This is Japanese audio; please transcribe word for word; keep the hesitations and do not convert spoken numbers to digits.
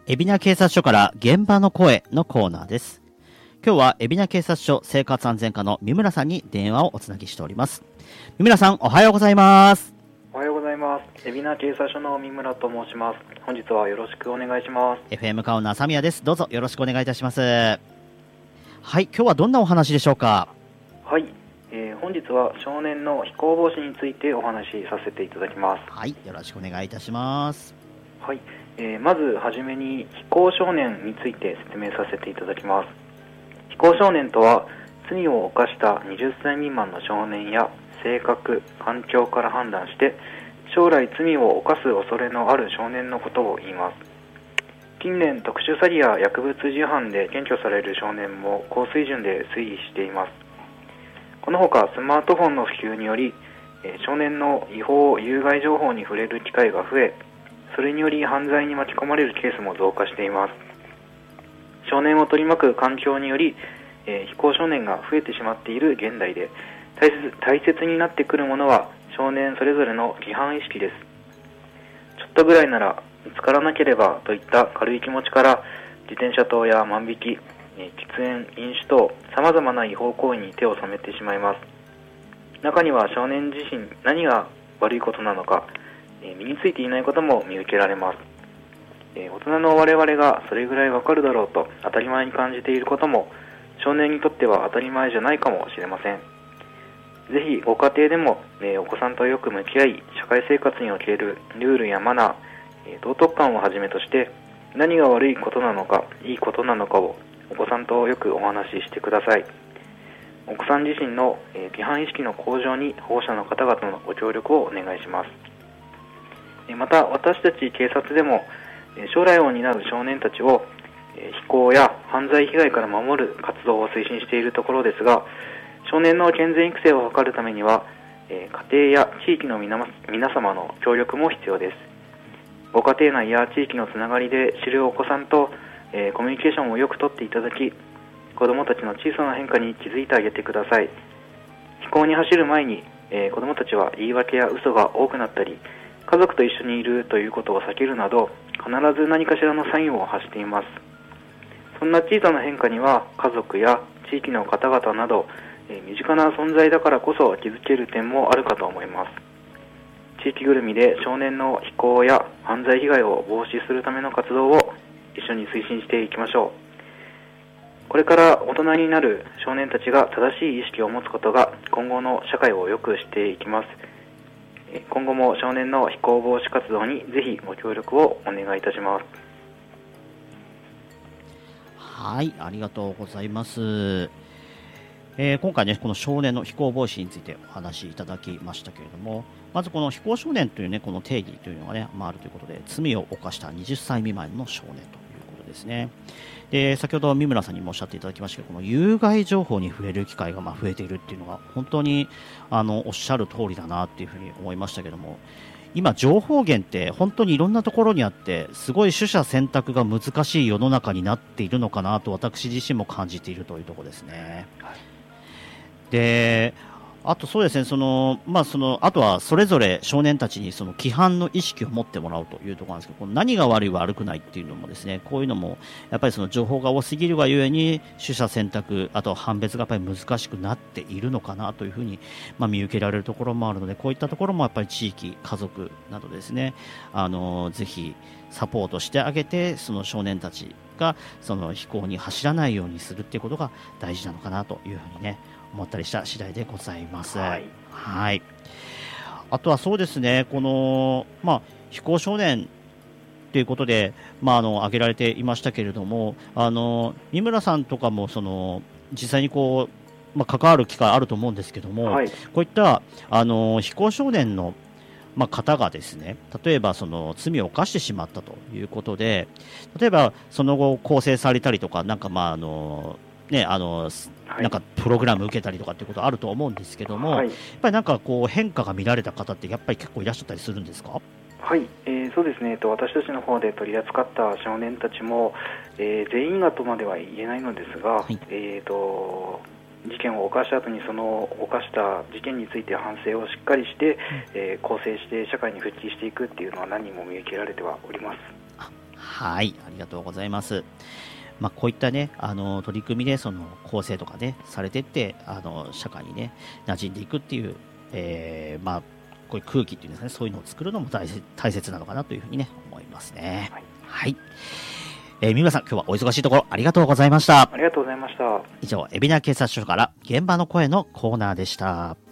海老名警察署から現場の声のコーナーです。今日は海老名警察署生活安全課の三村さんに電話をおつなぎしております。三村さん、おはようございます。 おはようございます。海老名警察署の三村と申します。本日はよろしくお願いします。 エフエム カウンナーサミヤです。どうぞよろしくお願いいたします。はい、今日はどんなお話でしょうか？ はい、えー、本日は少年の非行防止についてお話しさせていただきます。 はい、よろしくお願いいたします。 はい、えー、まずはじめに非行少年について説明させていただきます。非行少年とは、罪を犯したはたち未満の少年や性格、環境から判断して将来罪を犯す恐れのある少年のことを言います。近年、特殊詐欺や薬物事犯で検挙される少年も高水準で推移しています。このほか、スマートフォンの普及により、えー、少年の違法・有害情報に触れる機会が増え、それにより犯罪に巻き込まれるケースも増加しています。少年を取り巻く環境により、えー、非行少年が増えてしまっている現代で、大切、大切になってくるものは少年それぞれの規範意識です。ちょっとぐらいなら見つからなければといった軽い気持ちから、自転車盗や万引き、えー、喫煙、飲酒等様々な違法行為に手を染めてしまいます。中には少年自身何が悪いことなのか、えー、身についていないことも見受けられます。えー、大人の我々がそれぐらいわかるだろうと当たり前に感じていることも、少年にとっては当たり前じゃないかもしれません。ぜひご家庭でも、えー、お子さんとよく向き合い、社会生活におけるルールやマナー、えー、道徳観をはじめとして何が悪いことなのか、いいことなのかをお子さんとよくお話ししてください。お子さん自身の、えー、規範意識の向上に保護者の方々のご協力をお願いします。えー、また私たち警察でも、えー、将来を担う少年たちを、えー、非行や犯罪被害から守る活動を推進しているところですが、少年の健全育成を図るためには、えー、家庭や地域の皆様の協力も必要です。ご家庭内や地域のつながりで知るお子さんと、えー、コミュニケーションをよくとっていただき、子どもたちの小さな変化に気づいてあげてください。非行に走る前に、えー、子どもたちは言い訳や嘘が多くなったり、家族と一緒にいるということを避けるなど、必ず何かしらのサインを発しています。そんな小さな変化には、家族や地域の方々など、えー、身近な存在だからこそ気づける点もあるかと思います。地域ぐるみで少年の非行や犯罪被害を防止するための活動を一緒に推進していきましょう。これから大人になる少年たちが正しい意識を持つことが今後の社会を良くしていきます。今後も少年の非行防止活動にぜひご協力をお願いいたします。 はい、ありがとうございます。えー、今回ね、この少年の非行防止についてお話しいただきましたけれども、まずこの非行少年というね、この定義というのがね、まあ、あるということで、罪を犯したはたち未満の少年ということですね。で、先ほど三村さんにもおっしゃっていただきましたけど、この有害情報に触れる機会がまあ増えているっていうのが、本当にあのおっしゃる通りだなっていうふうに思いましたけども、今、情報源って本当にいろんなところにあって、すごい取捨選択が難しい世の中になっているのかなと、私自身も感じているというところですね。はい、で、あとそうですね、そのまあ、そのあとはそれぞれ少年たちにその規範の意識を持ってもらうというところなんですけど、この何が悪い悪くないっていうのもですね、こういうのもやっぱりその情報が多すぎるがゆえに取捨選択、あと判別がやっぱり難しくなっているのかなというふうに、まあ、見受けられるところもあるので、こういったところもやっぱり地域、家族などですね、あのぜひサポートしてあげて、その少年たちがその非行に走らないようにするっていうことが大事なのかなというふうにね、思ったりした次第でございます。はい、はい、あとはそうですね、この、まあ、非行少年ということで、まあ、あの挙げられていましたけれども、あの三村さんとかもその実際にこう、まあ、関わる機会あると思うんですけども、はい、こういったあの非行少年のまあ、方がですね、例えばその罪を犯してしまったということで、例えばその後更生されたりとか、なんかまああのね、あのなんかプログラム受けたりとかっていうことあると思うんですけども、はい、やっぱりなんかこう変化が見られた方ってやっぱり結構いらっしゃったりするんですか？ はい、えー、そうですね、と私たちの方で取り扱った少年たちも、えー、全員がとまでは言えないのですが、はい、えーと事件を犯した後にその犯した事件について反省をしっかりして、うん、えー、更生して社会に復帰していくっていうのは何人も見受けられてはおります。 あ、 はい、ありがとうございます。まあ、こういったね、あの取り組みでその構成とかね、されていって、あの社会にね、馴染んでいくっていう、えー、まあ、こういう空気っていうんですかね、そういうのを作るのも大切、大切なのかなというふうにね、思いますね。はい。はい、えー、三村さん、今日はお忙しいところありがとうございました。 ありがとうございました。 以上、海老名警察署から現場の声のコーナーでした。